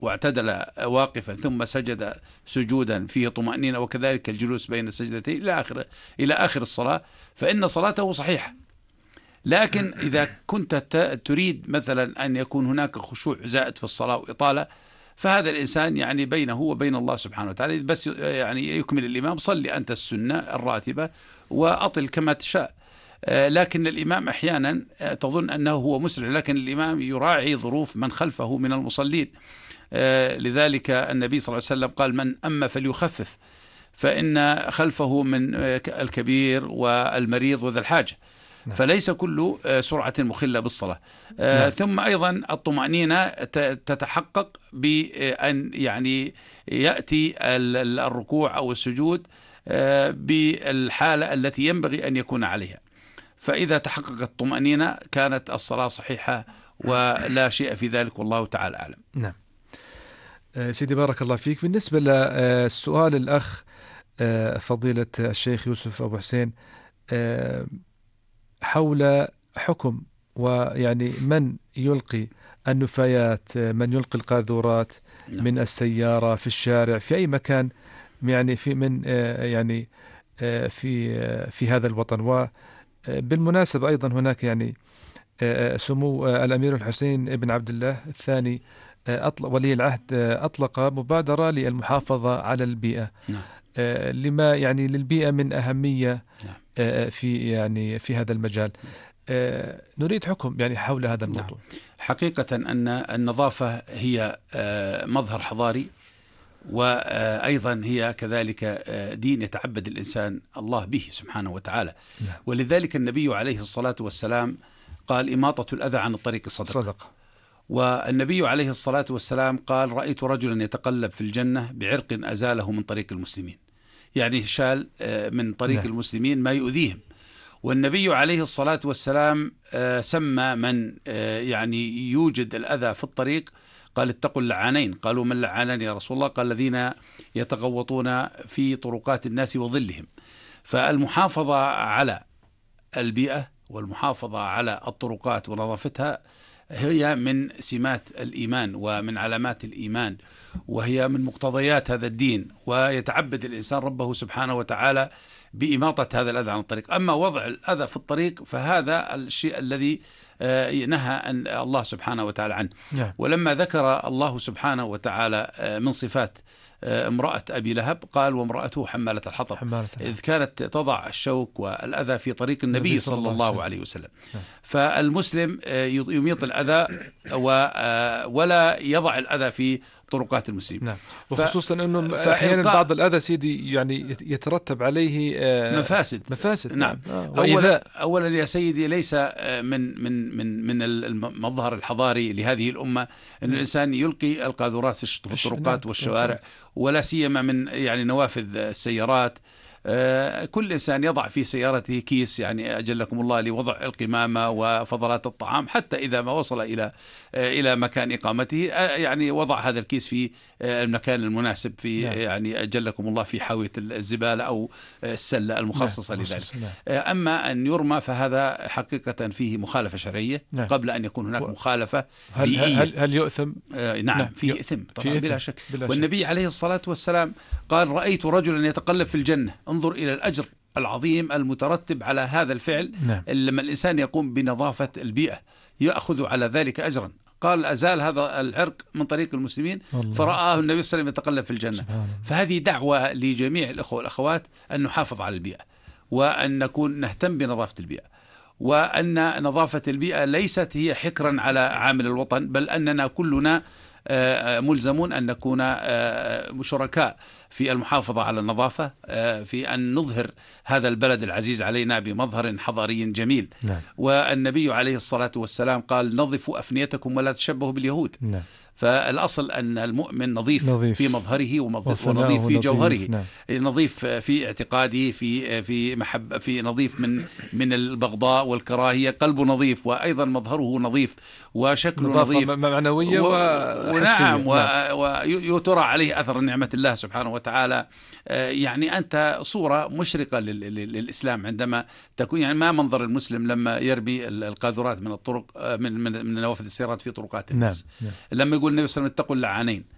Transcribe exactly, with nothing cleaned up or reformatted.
واعتدل واقفا ثم سجد سجودا فيه طمأنينة، وكذلك الجلوس بين السجدتين إلى آخر إلى آخر الصلاة، فإن صلاته صحيحة. لكن إذا كنت تريد مثلا أن يكون هناك خشوع زائد في الصلاة وإطالة، فهذا الإنسان يعني بينه وبين الله سبحانه وتعالى، بس يعني يكمل الإمام، صلي أنت السنة الراتبة وأطل كما تشاء. لكن الإمام أحيانا تظن أنه هو مسرع، لكن الإمام يراعي ظروف من خلفه من المصلين. لذلك النبي صلى الله عليه وسلم قال: من أما فليخفف، فإن خلفه من الكبير والمريض وذا الحاجة، فليس كل سرعة مخلة بالصلاة. نعم. ثم أيضا الطمأنينة تتحقق بأن يعني يأتي الركوع أو السجود بالحالة التي ينبغي أن يكون عليها، فإذا تحققت الطمأنينة كانت الصلاة صحيحة ولا شيء في ذلك، والله تعالى أعلم. نعم. سيدي بارك الله فيك. بالنسبة للسؤال الأخ فضيلة الشيخ يوسف أبو حسين حول حكم ويعني من يلقي النفايات، من يلقي القاذورات من السيارة في الشارع في أي مكان، يعني في من يعني في في هذا الوطن. وبالمناسبة أيضا هناك يعني سمو الأمير الحسين ابن عبد الله الثاني أطلق ولي العهد أطلق مبادرة للمحافظة على البيئة. نعم. لما يعني للبيئة من أهمية في يعني في هذا المجال. نريد حكم يعني حول هذا الموضوع. نعم. حقيقة أن النظافة هي مظهر حضاري، وأيضا هي كذلك دين يتعبد الإنسان الله به سبحانه وتعالى. نعم. ولذلك النبي عليه الصلاة والسلام قال: إماطة الأذى عن الطريق صدقة. صدقة. والنبي عليه الصلاة والسلام قال: رأيت رجلا يتقلب في الجنة بعرق أزاله من طريق المسلمين، يعني شال من طريق نعم. المسلمين ما يؤذيهم. والنبي عليه الصلاة والسلام سمى من يعني يوجد الأذى في الطريق، قال: اتقوا اللعانين. قالوا: من لعانين يا رسول الله؟ قال: الذين يتغوطون في طرقات الناس وظلهم. فالمحافظة على البيئة والمحافظة على الطرقات ونظافتها هي من سمات الإيمان ومن علامات الإيمان، وهي من مقتضيات هذا الدين، ويتعبد الإنسان ربه سبحانه وتعالى بإماطة هذا الأذى عن الطريق. أما وضع الأذى في الطريق فهذا الشيء الذي نهى أن الله سبحانه وتعالى عنه. نعم. ولما ذكر الله سبحانه وتعالى من صفات امرأة أبي لهب قال: وامرأته حمالة الحطب، حمالة إذ كانت تضع الشوك والأذى في طريق النبي صلى, صلى الله عليه, عليه وسلم. نعم. فالمسلم يميط الأذى ولا يضع الأذى في طرقات المسلمين. نعم. وخصوصا أنه أحيانا بعض الأذى سيدي يعني يترتب عليه مفاسد مفاسد. نعم. آه. أولا, أولا يا سيدي، ليس من من من من المظهر الحضاري لهذه الأمة أن الإنسان يلقي القاذورات في الطرقات والشوارع، ولا سيما من يعني نوافذ السيارات. آه كل إنسان يضع في سيارته كيس، يعني أجلكم الله، لوضع القمامة وفضلات الطعام، حتى إذا ما وصل إلى آه إلى مكان إقامته آه يعني وضع هذا الكيس في آه المكان المناسب، في نعم. يعني أجلكم الله في حاوية الزبالة أو السلة المخصصة نعم. لذلك. نعم. آه أما أن يرمى فهذا حقيقة فيه مخالفة شرعية. نعم. قبل أن يكون هناك مخالفة هل بيئية. هل, هل يؤثم؟ آه نعم, نعم. فيه إثم طبعا، بلا شك. بلا والنبي شك. عليه الصلاة والسلام قال: رأيت رجلا يتقلب في الجنة، انظر إلى الأجر العظيم المترتب على هذا الفعل. نعم. لما الإنسان يقوم بنظافة البيئة يأخذ على ذلك أجرا. قال: أزال هذا العرق من طريق المسلمين، فرآه النبي صلى الله عليه وسلم يتقلب في الجنة. فهذه دعوة لجميع الأخوة والأخوات أن نحافظ على البيئة، وأن نكون نهتم بنظافة البيئة، وأن نظافة البيئة ليست هي حكرا على عامل الوطن، بل أننا كلنا ملزمون أن نكون شركاء في المحافظة على النظافة، في أن نظهر هذا البلد العزيز علينا بمظهر حضاري جميل. نعم. والنبي عليه الصلاة والسلام قال: نظفوا أفنيتكم ولا تشبهوا باليهود. نعم. فالأصل أن المؤمن نظيف, نظيف. في مظهره ونظيف في جوهره. نعم. نظيف في اعتقاده، في في محبة، في نظيف من من البغضاء والكراهية، قلبه نظيف، وأيضا مظهره نظيف، وشكله نظيف، معنوية و... ونعم ويترى عليه أثر نعمة الله سبحانه وتعالى. يعني أنت صورة مشرقة للإسلام عندما تكون، يعني ما منظر المسلم لما يربي القاذورات من الطرق من من من نوافذ السيارات في طرقات الناس. نعم. لما يقول النبي صلى الله عليه وسلم: اتقوا اللعانين.